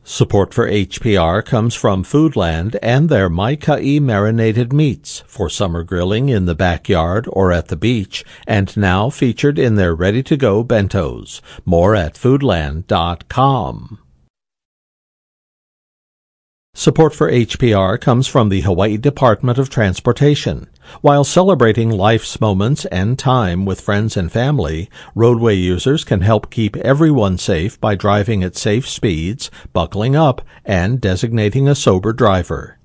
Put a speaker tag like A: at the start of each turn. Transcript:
A: Support for HPR comes from Foodland and their Maikai marinated meats for summer grilling in the backyard or at the beach, and now featured in their ready-to-go bentos. More at foodland.com. Support for HPR comes from the Hawaii Department of Transportation. While celebrating life's moments and time with friends and family, roadway users can help keep everyone safe by driving at safe speeds, buckling up, and designating a sober driver.